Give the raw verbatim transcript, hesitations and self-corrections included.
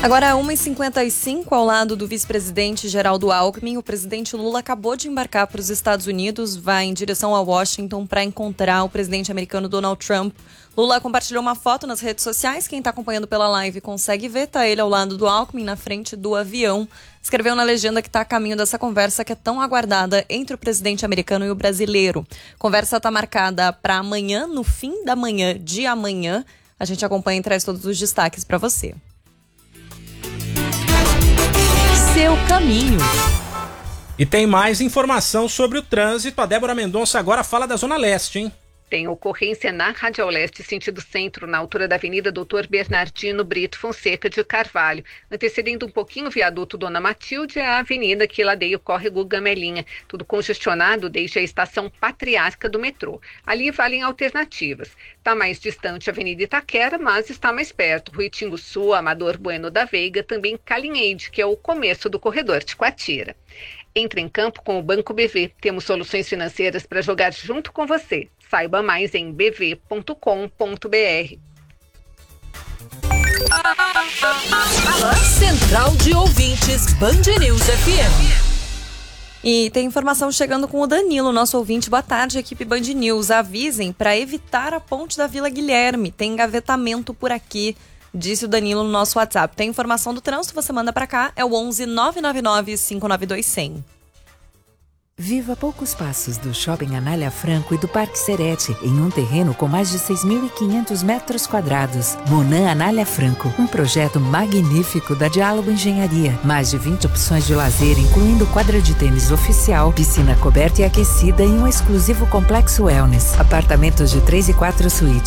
Agora, uma e cinquenta e cinco, ao lado do vice-presidente Geraldo Alckmin, o presidente Lula acabou de embarcar para os Estados Unidos, vai em direção a Washington para encontrar o presidente americano Donald Trump. Lula compartilhou uma foto nas redes sociais, quem está acompanhando pela live consegue ver, tá ele ao lado do Alckmin, na frente do avião. Escreveu na legenda que está a caminho dessa conversa que é tão aguardada entre o presidente americano e o brasileiro. Conversa está marcada para amanhã, no fim da manhã de amanhã. A gente acompanha e traz todos os destaques para você. Seu caminho. E tem mais informação sobre o trânsito. A Débora Mendonça agora fala da Zona Leste, hein? Tem ocorrência na Radial Leste, sentido centro, na altura da Avenida doutor Bernardino Brito Fonseca de Carvalho. Antecedendo um pouquinho o viaduto Dona Matilde, é a avenida que ladeia o córrego Gamelinha. Tudo congestionado desde a estação Patriarca do metrô. Ali valem alternativas. Está mais distante a Avenida Itaquera, mas está mais perto. Rui Tinguçu, Amador Bueno da Veiga, também Calinheide, que é o começo do corredor de Coatira. Entre em campo com o Banco B V. Temos soluções financeiras para jogar junto com você. Saiba mais em b v ponto com ponto b r. Central de Ouvintes Band News F M. E tem informação chegando com o Danilo, nosso ouvinte. Boa tarde, equipe Band News. Avisem para evitar a ponte da Vila Guilherme. Tem engavetamento por aqui, disse o Danilo no nosso WhatsApp. Tem informação do trânsito, você manda para cá. É o onze nove nove nove cinco nove dois zero zero. Viva a poucos passos do Shopping Anália Franco e do Parque Serete, em um terreno com mais de seis mil e quinhentos metros quadrados. Monan Anália Franco, um projeto magnífico da Diálogo Engenharia. Mais de vinte opções de lazer, incluindo quadra de tênis oficial, piscina coberta e aquecida e um exclusivo complexo wellness. Apartamentos de três e quatro suítes.